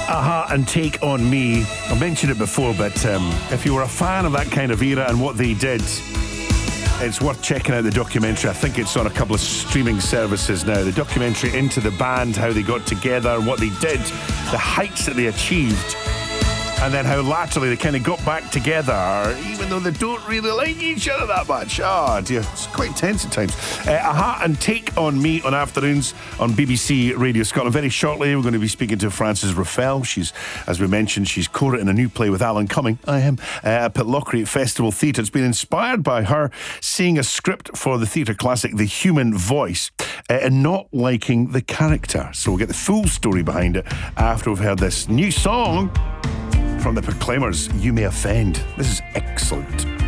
Aha and Take On Me. I mentioned it before, but if you were a fan of that kind of era and what they did, it's worth checking out the documentary. I think it's on a couple of streaming services now. The documentary into the band, how they got together and what they did, the heights that they achieved, and then how latterly they kind of got back together, even though they don't really like each other that much. Oh dear, it's quite tense at times. Aha and Take On Me on afternoons on BBC Radio Scotland. Very shortly, we're going to be speaking to Frances Ruffell. She's, as we mentioned, she's co-written a new play with Alan Cumming. I am at Pitlochry Festival Theatre. It's been inspired by her seeing a script for the theatre classic The Human Voice and not liking the character. So we'll get the full story behind it after we've heard this new song from the Proclaimers, You May Offend. This is excellent.